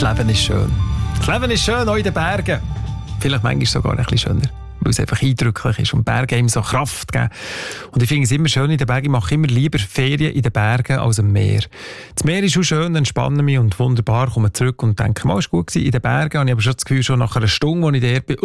Leben ist schön. Das Leben ist schön, auch in den Bergen. Vielleicht manchmal sogar ein bisschen schöner, weil es einfach eindrücklich ist und Berge ihm so Kraft geben. Und ich finde es immer schön in den Bergen. Ich mache immer lieber Ferien in den Bergen als am Meer. Das Meer ist auch schön, entspanne mich und wunderbar, komme zurück und denke, mal, es war gut in den Bergen. Und ich habe schon das Gefühl, schon nach einer Stunde, als ich dort bin,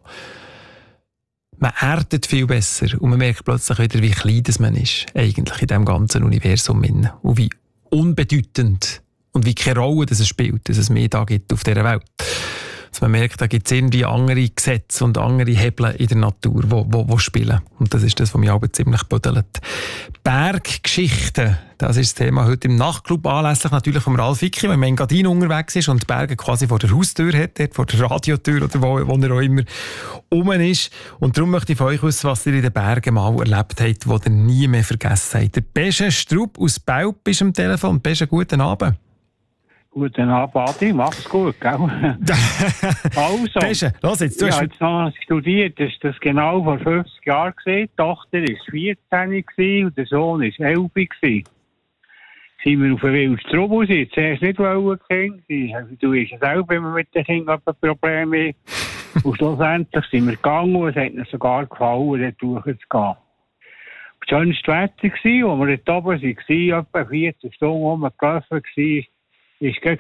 man erdet viel besser und man merkt plötzlich wieder, wie klein das man ist, eigentlich in diesem ganzen Universum. Und wie unbedeutend und wie keine Rolle das es spielt, dass es mehr da gibt auf dieser Welt. Dass man merkt, da gibt es irgendwie andere Gesetze und andere Hebel in der Natur, die spielen. Und das ist das, was mich auch ziemlich büdelt. Berggeschichten, das ist das Thema heute im Nachtclub, anlässlich natürlich vom Ralf Icki, wenn man in Engadin unterwegs ist und die Berge quasi vor der Haustür hat, dort vor der Radiotür oder wo er auch immer rum ist. Und darum möchte ich von euch wissen, was ihr in den Bergen mal erlebt habt, was ihr nie mehr vergessen habt. Der Besche Strupp aus Belp ist am Telefon. Besche, guten Abend. Guten Abend, Adi. Mach's gut, gell? Also, Besche, los jetzt. Ich habe jetzt noch studiert, das ist das genau vor 50 Jahren gesehen. Die Tochter war 14 und der Sohn war 11 gewesen. Sind wir auf den Wildstrub raus, zuerst nicht wollen, du weißt ja selber, wenn man mit den Kindern Probleme hat. Und schlussendlich sind wir gegangen und es hat ihnen sogar gefallen, dort durchzugehen. Das schönste Wetter war, als wir dort oben waren, etwa 14 Stunden rumgelaufen waren, ich kann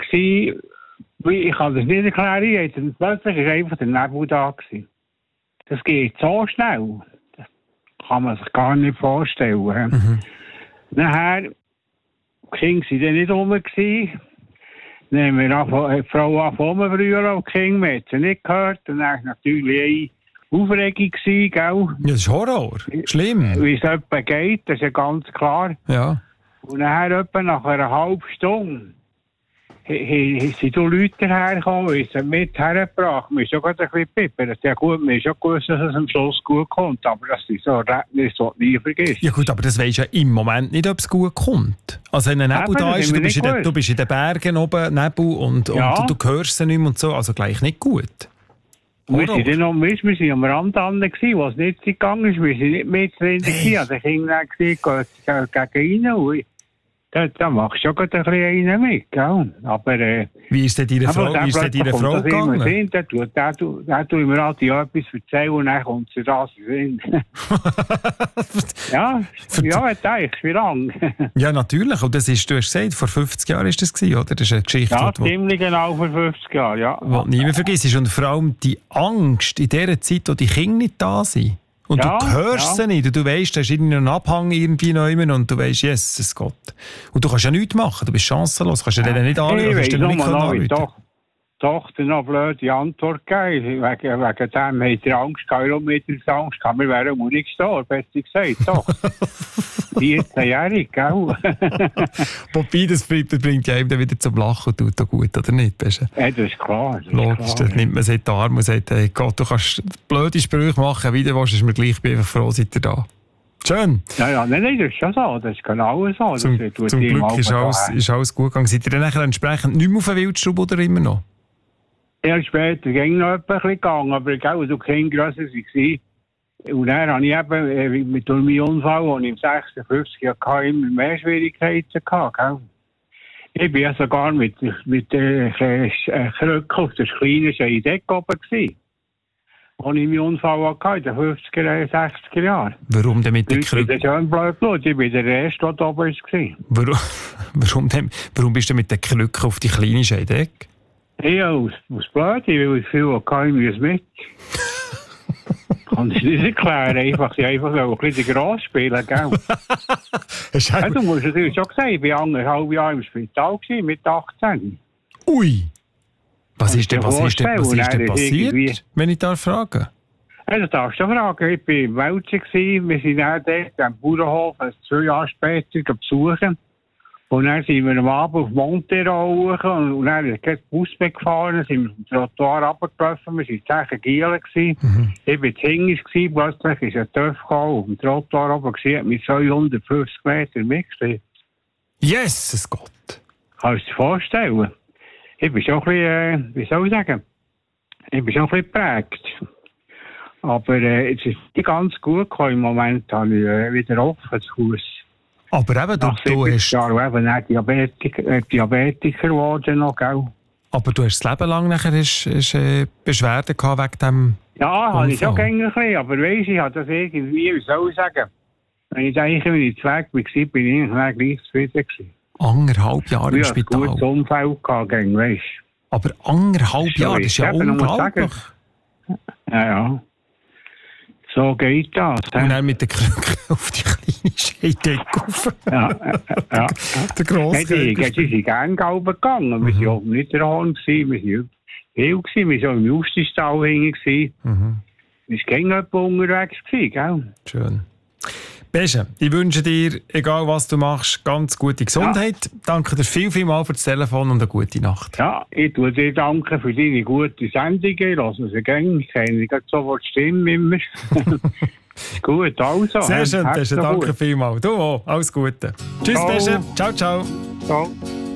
das nicht erklären, plötzlich war einfach der Nebel da gewesen. Das geht so schnell. Das kann man sich gar nicht vorstellen. Mhm. Nachher, die Kinder waren dann nicht rum gewesen. Dann haben wir die Frau angefangen früher auf die Kinder, man hat sie nicht gehört. Und dann war natürlich eine Aufregung gewesen, gell? Ja, das ist Horror. Schlimm. Wie es etwa geht, das ist ja ganz klar. Ja. Und nachher etwa nach einer halben Stunde sind Leute hergekommen, haben sie mit hergebracht. Wir sind schon gerade ein bisschen pippen. Ja gut, wir haben schon gewusst, dass es am Schluss gut kommt. Aber das ist so ein Erlebnis, das du nie vergisst. Ja gut, aber das weisst ja im Moment nicht, ob es gut kommt. Also wenn ein Nebel da ist, du bist in den Bergen oben, Nebel, und du hörst sie nicht mehr und so, also gleich nicht gut. Wir waren am Rand an, wo es nicht gegangen ist. Wir sind nicht mit drin. Also ich habe gesagt, gegen rein. Da machst du schon ein bisschen einen mit, gell? Aber, wie ist denn deine Frau gegangen? Da tue ich mir halt etwas erzählen und dann kommt sie das in. Ja, wie lange? Ja, natürlich. Und das ist, du hast gesagt, vor 50 Jahren war das, oder? Das ist eine Geschichte, ja, ziemlich genau vor 50 Jahren, ja. Was du nie mehr vergisst. Und vor allem die Angst in dieser Zeit, wo die Kinder nicht da sind. Und du hörst sie nicht. Und du weißt, da ist irgendein Abhang irgendwie neu und du weißt, Jesus Gott. Und du kannst ja nichts machen. Du bist chancenlos. Du kannst ja denen nicht anrufen. Ich weiss doch noch blöde Antwort gegeben. Wegen dem hat er Angst gehabt. Warum hat er Angst gehabt? Wir wären auch nicht gestorben, besser gesagt. Doch. 14-jährig, gell? Wobei, das bringt ja eben wieder zum Lachen und tut auch gut, oder nicht? Besche? Ja, das ist klar. Logisch, das nimmt man sich in die Arme und sagt, hey Gott, du kannst blöde Sprüche machen, wie du willst, ist mir gleich, ich bin einfach froh, seid ihr da. Schön. Ja, nein, das ist schon so. Das ist genau so. Zum Glück ist alles gut gegangen. Seid ihr dann nachher entsprechend nicht mehr auf den Wildstrub oder immer noch? Ja, später ging noch ein bisschen gegangen, aber gell, du Kind grösser war. Und dann habe ich eben mit meinem Unfall, den ich im 56 hatte, immer mehr Schwierigkeiten gehabt. Gell? Ich war ja sogar mit der Krücke auf der kleinen Scheidecke oben gewesen. Als ich meinen Unfall hatte, in den 50er, 60er Jahren. Warum denn mit der Krücke? Ich bin der Erste, der oben war. Warum bist du mit der Krücke auf die kleine Scheidecke? Ja, aus blöd, weil ich viel hatte, mit. Kann ich nicht erklären, einfach ein bisschen gross spielen, gell? Ja, du musst natürlich schon sagen, ich war 1,5 Jahre im Spital mit 18. Ui! Was ist denn passiert, wenn ich da frage? Ja, das darfst du fragen. Ich war im Welschen, wir sind dann dort am Bauernhof 2 Jahre später besuchen. Und dann sind wir am Abend auf Montero hoch und dann ist kein Bus mehr gefahren, sind wir vom Trottoir runtergelaufen, wir waren 10 Gielen. Ich war hinten, plötzlich ist ein TÜV gekommen, auf dem Trottoir oben gesehen, mit 250 Metern mitgestellt. Jesus Gott! Kannst du dir vorstellen? Ich bin schon ein bisschen, wie soll ich sagen, ich bin schon ein bisschen geprägt. Aber es ist nicht ganz gut gekommen. Im Moment habe ich wieder offen das Haus. Aber eben, du hast... Jahren eben Diabetiker geworden noch, gell? Aber du hast das Leben lang nachher Beschwerden gehabt wegen dem Ja, habe ich auch Unfall. gerne ein bisschen, aber weiss, ich habe das irgendwie, wie soll ich sagen, wenn ich zu weg war, bin ich eigentlich gleich zufrieden gewesen. 1,5 Jahre im Ich hatte ein Spital. gutes Umfeld gehabt, weißt Aber 1,5 Jahre, das ist ja Eben, muss unglaublich. du. Ja. So geht das. Und dann mit der Krücke auf die kleine Scheidecke rauf. Ja. Der Die Grosskörper. sind gerne gelben gegangen. Wir waren auch nicht der Horn, wir waren viel, wir waren auch im Justiztal hinten. Wir waren gerne jemand unterwegs, gell? Schön. Beste, ich wünsche dir, egal was du machst, ganz gute Gesundheit. Danke dir vielmals für das Telefon und eine gute Nacht. Ja, ich tue dir danken für deine gute Sendung. Ich lasse sie gerne. Ich kenne nicht sofort die Stimme immer. Gut, also. Sehr schön, Beste, danke gut. vielmals. Du auch, alles Gute. Tschüss, Ciao. Beste. Ciao, ciao. Ciao.